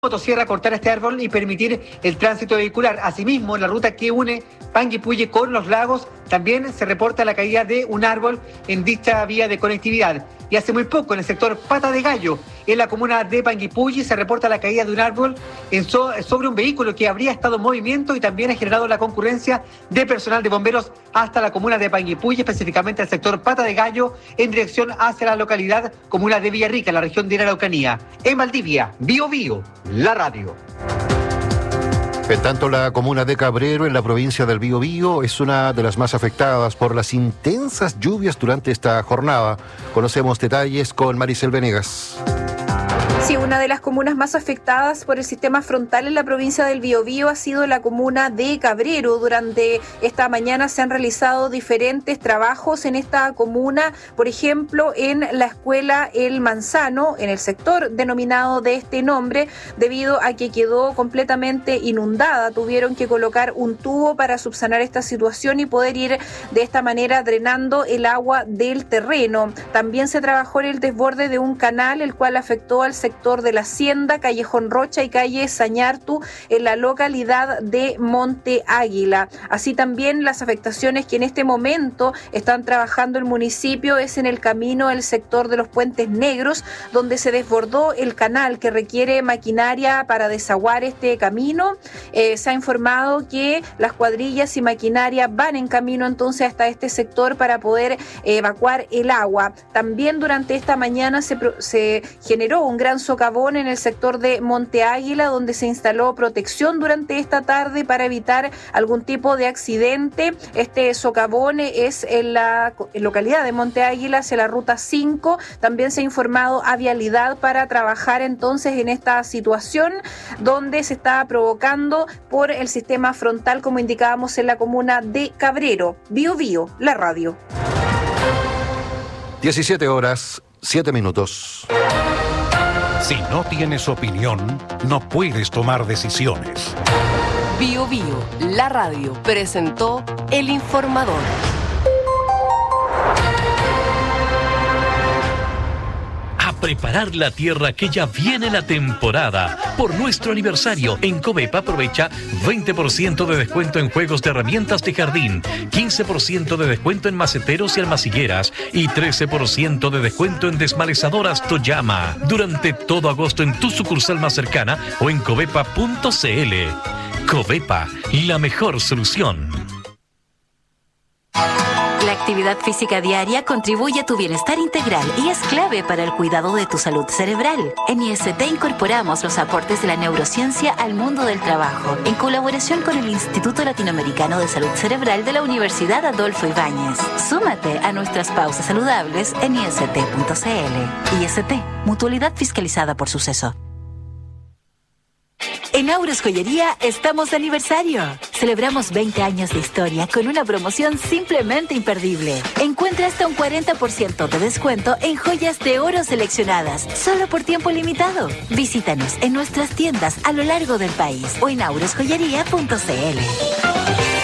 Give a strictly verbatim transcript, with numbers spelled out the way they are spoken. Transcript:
motosierra cortar este árbol y permitir el tránsito vehicular. Asimismo, en la ruta que une Panguipulli con Los Lagos también se reporta la caída de un árbol en dicha vía de conectividad. Y hace muy poco, en el sector Pata de Gallo, en la comuna de Panguipulli, se reporta la caída de un árbol en so- sobre un vehículo que habría estado en movimiento y también ha generado la concurrencia de personal de bomberos hasta la comuna de Panguipulli, específicamente el sector Pata de Gallo, en dirección hacia la localidad comuna de Villarrica, en la región de la Araucanía. En Valdivia, Bio Bio, la radio. En tanto, la comuna de Cabrero, en la provincia del Biobío, es una de las más afectadas por las intensas lluvias durante esta jornada. Conocemos detalles con Maricel Venegas. Sí, una de las comunas más afectadas por el sistema frontal en la provincia del Biobío ha sido la comuna de Cabrero. Durante esta mañana se han realizado diferentes trabajos en esta comuna, por ejemplo, en la escuela El Manzano, en el sector denominado de este nombre, debido a que quedó completamente inundada. Tuvieron que colocar un tubo para subsanar esta situación y poder ir de esta manera drenando el agua del terreno. También se trabajó en el desborde de un canal, el cual afectó al sector de la Hacienda, Callejón Rocha y calle Sañartu en la localidad de Monte Águila. Así también las afectaciones que en este momento están trabajando el municipio es en el camino del sector de los Puentes Negros, donde se desbordó el canal que requiere maquinaria para desaguar este camino. Eh, se ha informado que las cuadrillas y maquinaria van en camino entonces hasta este sector para poder eh, evacuar el agua. También durante esta mañana se, se generó un gran socavón en el sector de Monte Águila, donde se instaló protección durante esta tarde para evitar algún tipo de accidente. Este socavón es en la localidad de Monte Águila, hacia la ruta cinco. También se ha informado a Vialidad para trabajar entonces en esta situación donde se está provocando por el sistema frontal, como indicábamos, en la comuna de Cabrero. Bio Bio, la radio. diecisiete horas, siete minutos. Si no tienes opinión, no puedes tomar decisiones. Bio Bio, la radio, presentó El Informador. A preparar la tierra, que ya viene la temporada. Por nuestro aniversario, en Covepa aprovecha veinte por ciento de descuento en juegos de herramientas de jardín, quince por ciento de descuento en maceteros y almacigueras y trece por ciento de descuento en desmalezadoras Toyama. Durante todo agosto en tu sucursal más cercana o en covepa punto cl. Covepa, la mejor solución. La actividad física diaria contribuye a tu bienestar integral y es clave para el cuidado de tu salud cerebral. En I S T incorporamos los aportes de la neurociencia al mundo del trabajo, en colaboración con el Instituto Latinoamericano de Salud Cerebral de la Universidad Adolfo Ibáñez. Súmate a nuestras pausas saludables en I S T punto cl. I S T, mutualidad fiscalizada por Suceso. En Auros Joyería estamos de aniversario. Celebramos veinte años de historia con una promoción simplemente imperdible. Encuentra hasta un cuarenta por ciento de descuento en joyas de oro seleccionadas, solo por tiempo limitado. Visítanos en nuestras tiendas a lo largo del país o en auros joyería punto cl.